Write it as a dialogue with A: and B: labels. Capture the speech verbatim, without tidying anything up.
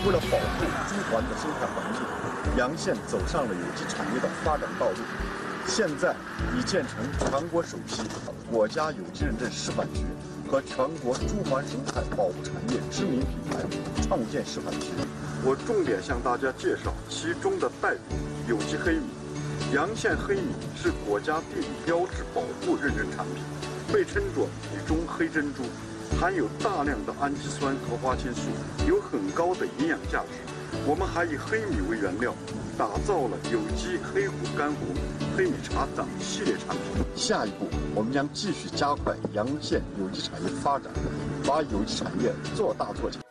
A: 为了保护中华的生态环境，洋县走上了有机产业的发展道路。现在已建成全国首批国家有机认证示范区和全国中华生态保护产业知名品牌创建示范区。我重点向大家介绍其中的代表有机黑米。洋县黑米是国家地理标志保护认证产品，被称作“米中黑珍珠”，含有大量的氨基酸和花青素，有很高的营养价值。我们还以黑米为原料，打造了有机黑虎干红、黑米茶等系列产品。下一步，我们将继续加快洋县有机产业发展，把有机产业做大做强。